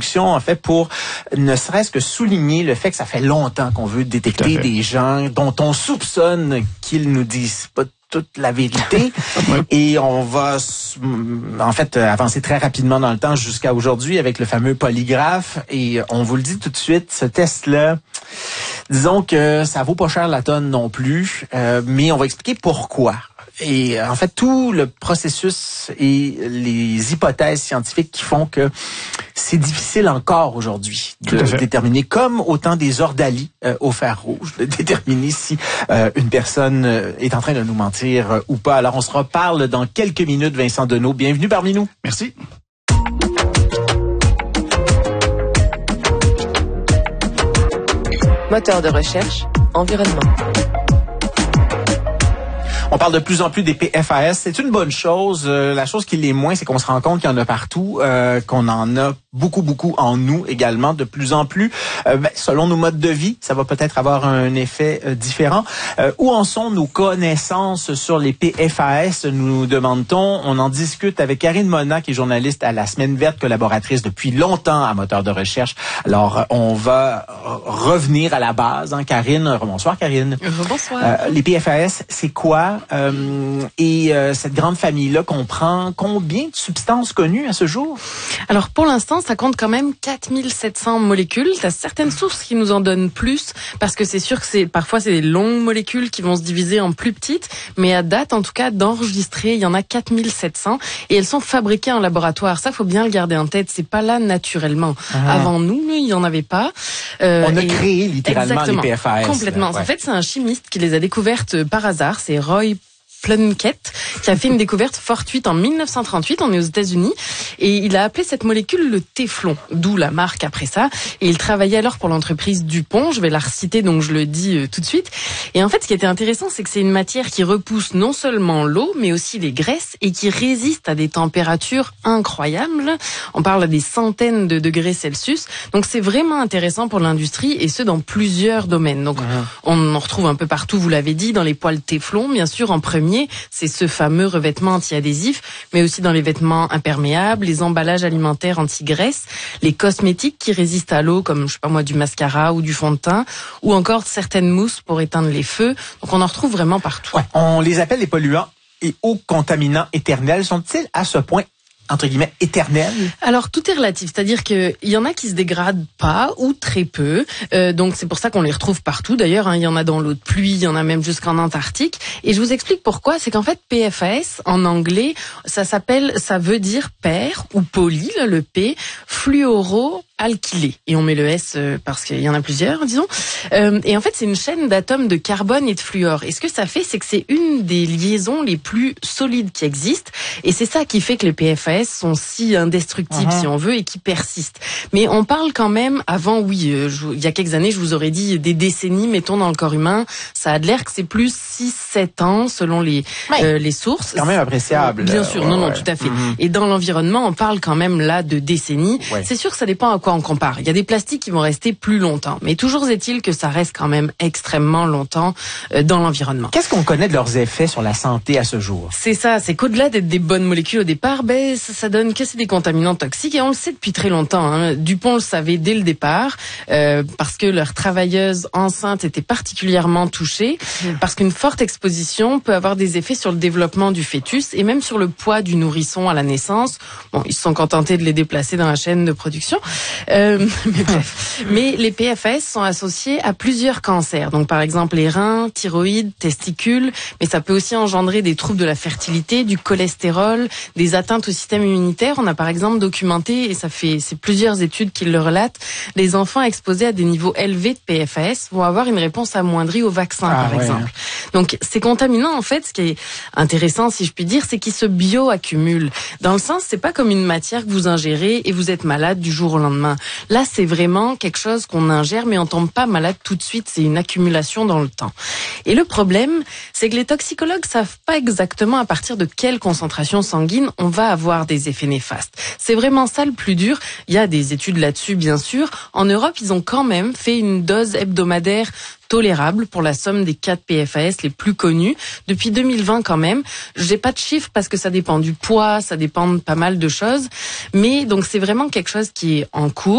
production, en fait, pour ne serait-ce que souligner le fait que ça fait longtemps qu'on veut détecter des gens dont on soupçonne qu'ils nous disent pas toute la vérité. Et on va, en fait, avancer très rapidement dans le temps jusqu'à aujourd'hui avec le fameux polygraphe. Et on vous le dit tout de suite, ce test-là, disons que ça vaut pas cher la tonne non plus, mais on va expliquer pourquoi. Et en fait, tout le processus et les hypothèses scientifiques qui font que c'est difficile encore aujourd'hui de déterminer, comme au temps des ordalies au fer rouge, de déterminer si une personne est en train de nous mentir ou pas. Alors, on se reparle dans quelques minutes, Vincent Deneau. Bienvenue parmi nous. Merci. Moteur de recherche, environnement. On parle de plus en plus des PFAS. C'est une bonne chose. La chose qui l'est moins, c'est qu'on se rend compte qu'il y en a partout, qu'on en a beaucoup en nous également, de plus en plus. Selon nos modes de vie, ça va peut-être avoir un effet différent. Où en sont nos connaissances sur les PFAS, nous demande-t-on. On en discute avec Karine Mona, qui est journaliste à la Semaine verte, collaboratrice depuis longtemps à Moteur de recherche. Alors, on va revenir à la base. Karine, bonsoir Karine. Bonsoir. Les PFAS, c'est quoi? Et cette grande famille-là comprend combien de substances connues à ce jour? Alors pour l'instant, ça compte quand même 4700 molécules. T'as certaines sources qui nous en donnent plus, parce que c'est sûr que parfois c'est des longues molécules qui vont se diviser en plus petites, mais à date, en tout cas, d'enregistrer, il y en a 4700 et elles sont fabriquées en laboratoire. Ça, faut bien le garder en tête. C'est pas là naturellement. Avant nous, il y en avait pas. On a créé littéralement les PFAS. Complètement. En fait, c'est un chimiste qui les a découvertes par hasard. C'est Roy Plunkett, qui a fait une découverte fortuite en 1938, on est aux États-Unis, et il a appelé cette molécule le téflon, d'où la marque après ça, et il travaillait alors pour l'entreprise DuPont, je vais la reciter donc je le dis tout de suite, et en fait ce qui était intéressant c'est que c'est une matière qui repousse non seulement l'eau, mais aussi les graisses, et qui résiste à des températures incroyables, on parle des centaines de degrés Celsius, donc c'est vraiment intéressant pour l'industrie, et ce dans plusieurs domaines, donc on en retrouve un peu partout, vous l'avez dit, dans les poêles téflon, bien sûr en premier, c'est ce fameux revêtement anti-adhésif, mais aussi dans les vêtements imperméables, les emballages alimentaires anti-graisse, les cosmétiques qui résistent à l'eau, comme, je sais pas moi, du mascara ou du fond de teint, ou encore certaines mousses pour éteindre les feux. Donc on en retrouve vraiment partout. Ouais, on les appelle les polluants et hauts contaminants éternels. Sont-ils à ce point entre guillemets, éternel? Alors, tout est relatif. C'est-à-dire qu'il y en a qui se dégradent pas ou très peu. Donc, c'est pour ça qu'on les retrouve partout. D'ailleurs, il y en a dans l'eau de pluie, il y en a même jusqu'en Antarctique. Et je vous explique pourquoi. C'est qu'en fait, PFAS, en anglais, ça veut dire per ou poly, le P, fluoroalkylé. Et on met le S parce qu'il y en a plusieurs, disons. Et en fait, c'est une chaîne d'atomes de carbone et de fluor. Et ce que ça fait, c'est que c'est une des liaisons les plus solides qui existent. Et c'est ça qui fait que les PFAS sont si indestructibles, si on veut, et qui persistent. Mais on parle quand même, avant, il y a quelques années, je vous aurais dit des décennies, mettons, dans le corps humain. Ça a de l'air que c'est plus 6-7 ans, selon les sources. C'est quand même appréciable. Bien sûr, non, tout à fait. Et dans l'environnement, on parle quand même là de décennies. C'est sûr que ça dépend à quoi on compare. Il y a des plastiques qui vont rester plus longtemps. Mais toujours est-il que ça reste quand même extrêmement longtemps dans l'environnement. Qu'est-ce qu'on connaît de leurs effets sur la santé à ce jour? C'est ça, c'est qu'au-delà d'être des bonnes molécules au départ, ça donne que c'est des contaminants toxiques et on le sait depuis très longtemps. DuPont le savait dès le départ parce que leurs travailleuses enceintes étaient particulièrement touchées parce qu'une forte exposition peut avoir des effets sur le développement du fœtus et même sur le poids du nourrisson à la naissance. Bon, ils se sont contentés de les déplacer dans la chaîne de production. Mais bref. Mais les PFAS sont associés à plusieurs cancers. Donc par exemple les reins, thyroïde, testicules, mais ça peut aussi engendrer des troubles de la fertilité, du cholestérol, des atteintes au système immunitaire. On a par exemple documenté, et c'est plusieurs études qui le relatent, les enfants exposés à des niveaux élevés de PFAS vont avoir une réponse amoindrie au vaccin, par exemple. Donc ces contaminants, en fait, ce qui est intéressant, si je puis dire, c'est qu'ils se bioaccumulent. Dans le sens, c'est pas comme une matière que vous ingérez et vous êtes malade du jour au lendemain. Là, c'est vraiment quelque chose qu'on ingère, mais on tombe pas malade tout de suite. C'est une accumulation dans le temps. Et le problème, c'est que les toxicologues savent pas exactement à partir de quelle concentration sanguine on va avoir des effets néfastes. C'est vraiment ça le plus dur. Il y a des études là-dessus, bien sûr. En Europe, ils ont quand même fait une dose hebdomadaire tolérable pour la somme des 4 PFAS les plus connus depuis 2020 quand même. J'ai pas de chiffres parce que ça dépend du poids, ça dépend de pas mal de choses, mais donc c'est vraiment quelque chose qui est en cours.